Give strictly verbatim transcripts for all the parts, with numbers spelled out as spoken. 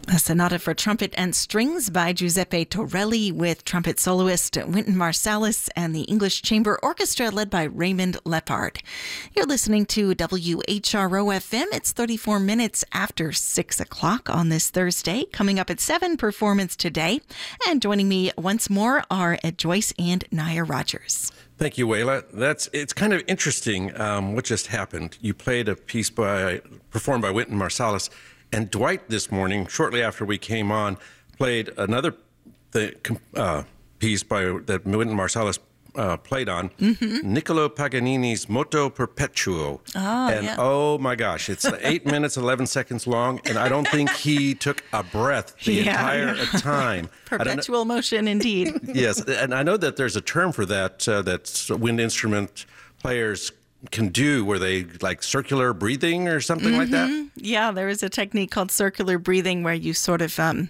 A sonata for trumpet and strings by Giuseppe Torelli with trumpet soloist Wynton Marsalis and the English Chamber Orchestra led by Raymond Lepard. You're listening to W H R O F M. It's thirty-four minutes after six o'clock on this Thursday. Coming up at seven, Performance Today. And joining me once more are Ed Joyce and Naya Rogers. Thank you, Wayla. That's it's kind of interesting um, what just happened. You played a piece by performed by Wynton Marsalis. And Dwight this morning, shortly after we came on, played another th- uh, piece by that Wynton Marsalis uh, played on, mm-hmm. Niccolo Paganini's Moto Perpetuo. Oh, and yeah. oh my gosh, it's eight minutes, eleven seconds long, and I don't think he took a breath the yeah. entire time. Perpetual motion, indeed. Yes, and I know that there's a term for that, uh, that wind instrument players can do where they like circular breathing or something mm-hmm. like that. Yeah, there is a technique called circular breathing where you sort of um,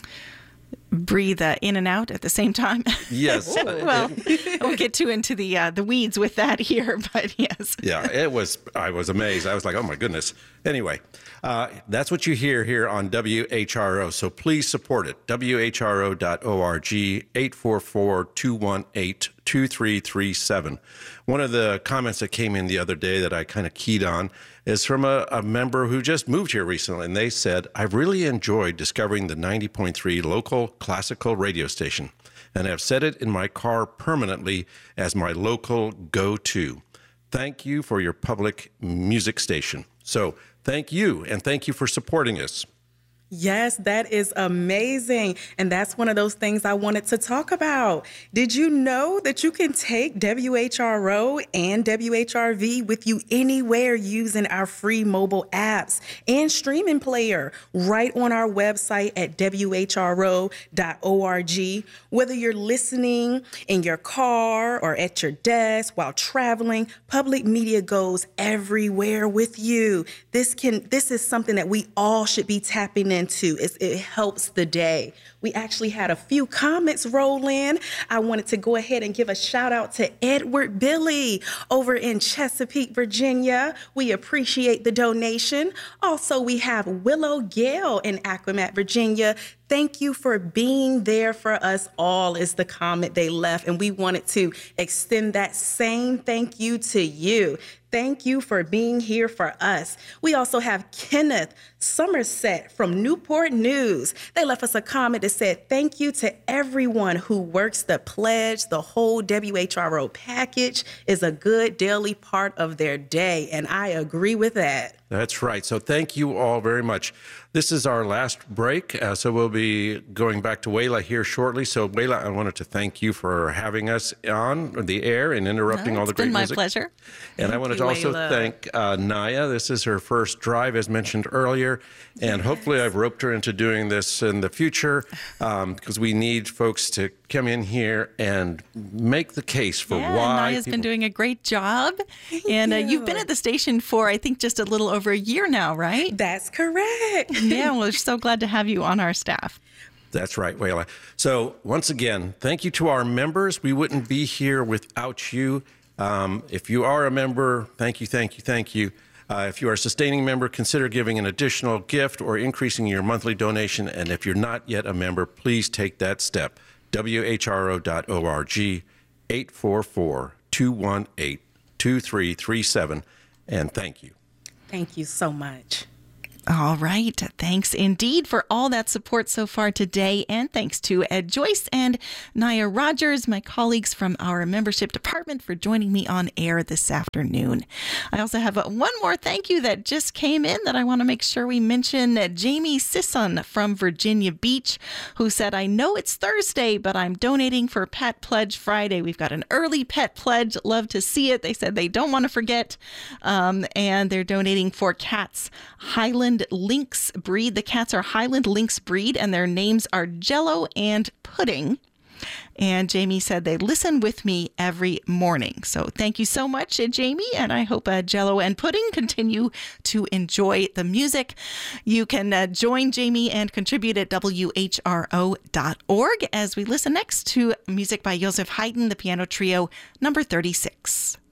breathe uh, in and out at the same time. Yes. Well, I won't get too into the uh, the weeds with that here, but yes. Yeah, it was. I was amazed. I was like, oh my goodness. Anyway, uh, that's what you hear here on W H R O. So please support it. W H R O dot org, eight four four, two one eight, two three three seven. One of the comments that came in the other day that I kind of keyed on is from a, a member who just moved here recently, and they said, I've really enjoyed discovering the ninety point three local classical radio station, and have set it in my car permanently as my local go-to. Thank you for your public music station. So thank you, and thank you for supporting us. Yes, that is amazing. And that's one of those things I wanted to talk about. Did you know that you can take W H R O and W H R V with you anywhere using our free mobile apps and streaming player right on our website at W H R O dot org? Whether you're listening in your car or at your desk while traveling, public media goes everywhere with you. This can this is something that we all should be tapping into. It's, it helps the day. We actually had a few comments roll in. I wanted to go ahead and give a shout out to Edward Billy over in Chesapeake, Virginia. We appreciate the donation. Also, we have Willow Gale in Acromat, Virginia. Thank you for being there for us all is the comment they left. And we wanted to extend that same thank you to you. Thank you for being here for us. We also have Kenneth Somerset from Newport News. They left us a comment that said, thank you to everyone who works the pledge. The whole W H R O package is a good daily part of their day. And I agree with that. That's right. So thank you all very much. This is our last break, uh, so we'll be going back to Wayla here shortly. So, Wayla, I wanted to thank you for having us on the air and interrupting no, all the great music. It's been my pleasure. And thank I wanted you, to also Wayla. thank uh, Naya. This is her first drive, as mentioned earlier, and yes. hopefully I've roped her into doing this in the future um, because we need folks to come in here and make the case for yeah, why Naya's people... been doing a great job. Thank and uh, you. you've been at the station for, I think, just a little over a year now, right? That's correct. Yeah, well, we're so glad to have you on our staff. That's right, Wayla. So once again, thank you to our members. We wouldn't be here without you. Um, if you are a member, thank you, thank you, thank you. Uh, if you are a sustaining member, consider giving an additional gift or increasing your monthly donation. And if you're not yet a member, please take that step. W H R O dot org, eight four four, two one eight, two three three seven. And thank you. Thank you so much. All right. Thanks indeed for all that support so far today. And thanks to Ed Joyce and Naya Rogers, my colleagues from our membership department, for joining me on air this afternoon. I also have one more thank you that just came in that I want to make sure we mention. Jamie Sisson from Virginia Beach, who said, I know it's Thursday, but I'm donating for Pet Pledge Friday. We've got an early pet pledge. Love to see it. They said they don't want to forget. Um, and they're donating for cats Highland Lynx breed. The cats are Highland Lynx breed, and their names are Jello and Pudding. And Jamie said they listen with me every morning. So thank you so much, uh, Jamie. And I hope uh, Jello and Pudding continue to enjoy the music. You can uh, join Jamie and contribute at W H R O dot org as we listen next to music by Joseph Haydn, the piano trio number thirty-six.